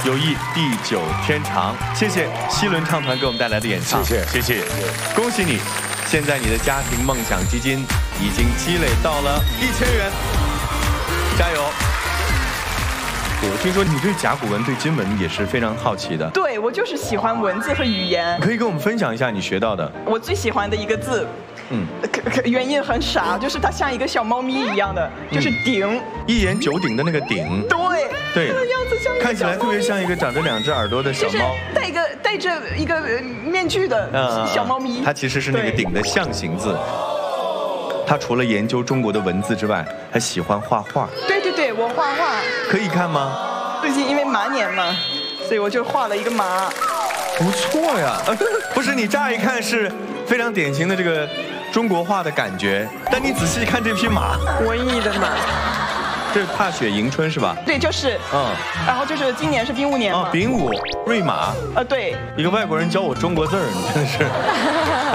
友谊地久天长。谢谢西轮唱团给我们带来的演唱， 谢谢， 谢谢，恭喜你！现在你的家庭梦想基金已经积累到了1000元，加油！我听说你对甲骨文、对金文也是非常好奇的。 对，我就是喜欢文字和语言。 可以跟我们分享一下你学到的？ 我最喜欢的一个字，原因很傻，就是它像一个小猫咪一样的，就是鼎， 一言九鼎的那个鼎。对， 这个样子像一个小猫咪， 看起来特别像一个长着2只耳朵的小就是猫， 戴着一个面具的小猫咪。 它其实是那个鼎的象形字。他除了研究中国的文字之外，还喜欢画画。 对，我画画。 可以看吗？ 最近因为马年嘛，所以我就画了一个马。 不错呀，不是你乍一看是非常典型的这个中国画的感觉，但你仔细看这匹马， 文艺的马。 这是踏雪迎春是吧？ 对，就是。然后就是今年是丙午年嘛。 丙午，瑞马。 对。 一个外国人教我中国字儿，你真的是。